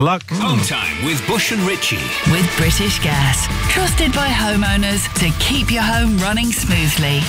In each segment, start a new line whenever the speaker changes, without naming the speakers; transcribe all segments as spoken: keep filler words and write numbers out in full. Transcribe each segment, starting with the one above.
Luck.
Home time with Bush and Richie.
With British Gas. Trusted by homeowners to keep your home running smoothly.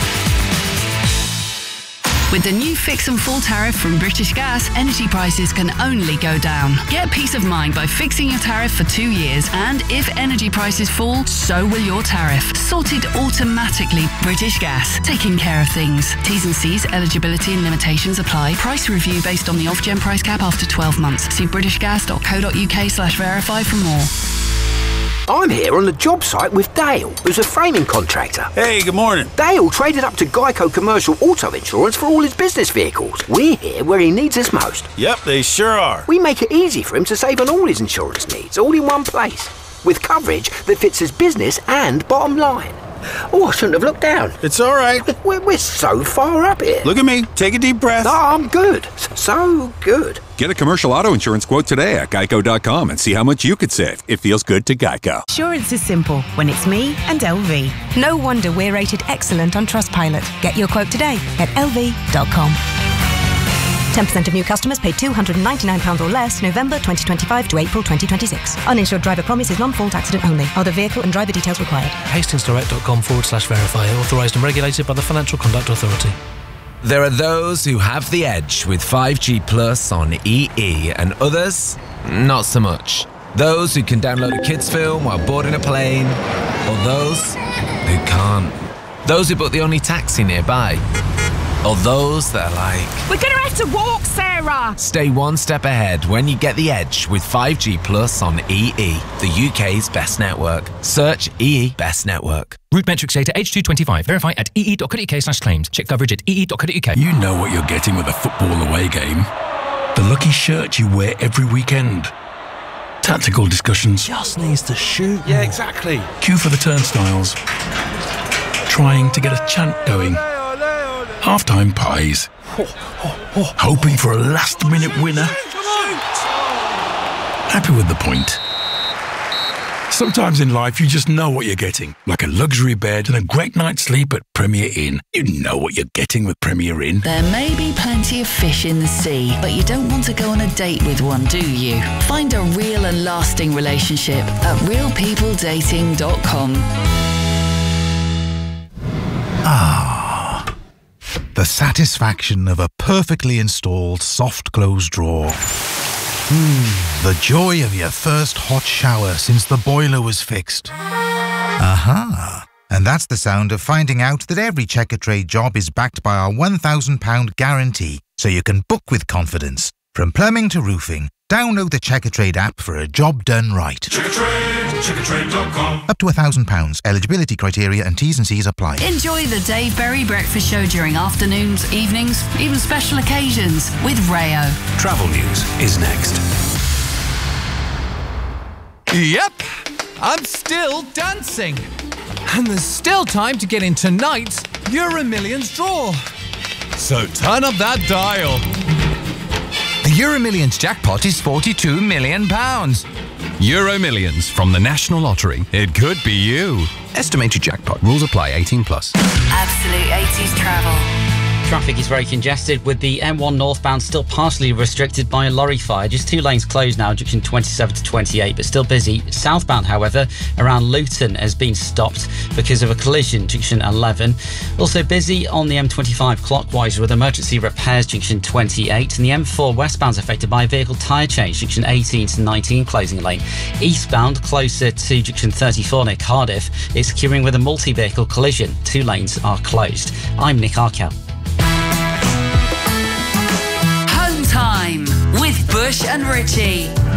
With the new Fix and Full tariff from British Gas, energy prices can only go down. Get peace of mind by fixing your tariff for two years, and if energy prices fall, so will your tariff. Sorted automatically. British Gas, taking care of things. T's and C's, eligibility and limitations apply. Price review based on the off-gen price cap after twelve months. See britishgas.co.uk slash verify for more.
I'm here on the job site with Dale, who's a framing contractor.
Hey, good morning.
Dale traded up to Geico Commercial Auto Insurance for all his business vehicles. We're here where he needs us most.
Yep, they sure are.
We make it easy for him to save on all his insurance needs, all in one place, with coverage that fits his business and bottom line. Oh, I shouldn't have looked down.
It's all right.
We're, we're so far up here.
Look at me. Take a deep breath.
Oh, I'm good. So good.
Get a commercial auto insurance quote today at geico dot com and see how much you could save. It feels good to Geico.
Insurance is simple when it's me and L V. No wonder we're rated excellent on Trustpilot. Get your quote today at L V dot com. ten percent of new customers paid two hundred ninety-nine pounds or less November twenty twenty-five to April twenty twenty-six. Uninsured driver promise is non-fault accident only. Other vehicle and driver details required.
Hastingsdirect.com forward slash verify. Authorised and regulated by the Financial Conduct Authority.
There are those who have the edge with five G Plus on E E and others, not so much. Those who can download a kids film while boarding a plane, or those who can't. Those who book the only taxi nearby, or those that are like,
we're gonna have to walk, Sarah!
Stay one step ahead when you get the edge with five G Plus on E E, the U K's best network. Search E E Best Network.
Route metrics data H two twenty-five. Verify at e e dot co dot uk slash claims. Check coverage at e e dot co dot uk.
You know what you're getting with a football away game. The lucky shirt you wear every weekend. Tactical discussions.
Just needs to shoot.
Yeah, exactly. Queue for the turnstiles. Trying to get a chant going. Half-time pies. Hoping for a last-minute winner. Happy with the point. Sometimes in life, you just know what you're getting. Like a luxury bed and a great night's sleep at Premier Inn. You know what you're getting with Premier Inn.
There may be plenty of fish in the sea, but you don't want to go on a date with one, do you? Find a real and lasting relationship at real people dating dot com.
Ah, the satisfaction of a perfectly installed soft close drawer. Hmm, the joy of your first hot shower since the boiler was fixed. Aha! And that's the sound of finding out that every Checkatrade job is backed by our one thousand pounds guarantee, so you can book with confidence. From plumbing to roofing, download the Checkatrade app for a job done right.
Checkatrade, checkatrade dot com.
Up to one thousand pounds. Eligibility criteria and T's and C's apply.
Enjoy the Dave Berry Breakfast Show during afternoons, evenings, even special occasions with Rayo.
Travel news is next.
Yep, I'm still dancing. And there's still time to get in tonight's Euro Millions draw. So turn up that dial. The Euro Millions jackpot is forty-two million pounds. Euro Millions from the National Lottery. It could be you. Estimated jackpot. Rules apply. eighteen plus.
Absolute eighties travel.
Traffic is very congested with the M one northbound still partially restricted by a lorry fire. Just two lanes closed now, junction twenty-seven to twenty-eight, but still busy. Southbound, however, around Luton has been stopped because of a collision, junction eleven. Also busy on the M twenty-five clockwise with emergency repairs, junction twenty-eight. And the M four westbound's affected by a vehicle tyre change, junction eighteen to nineteen, closing a lane. Eastbound, closer to junction thirty-four near Cardiff, it's queuing with a multi-vehicle collision. Two lanes are closed. I'm Nick Arkell.
Time with Bush and Richie.